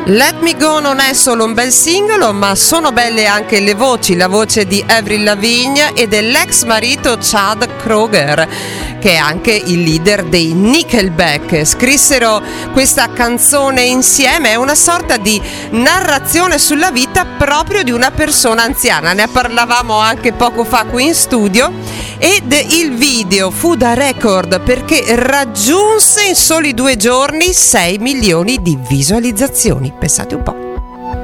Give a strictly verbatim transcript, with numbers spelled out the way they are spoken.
Let Me Go non è solo un bel singolo, ma sono belle anche le voci, la voce di Avril Lavigne e dell'ex marito Chad Kroeger, che è anche il leader dei Nickelback. Scrissero questa canzone insieme, è una sorta di narrazione sulla vita proprio di una persona anziana. Ne parlavamo anche poco fa qui in studio, ed il video fu da record perché raggiunse in soli due giorni sei milioni di visualizzazioni. Pensate un po'.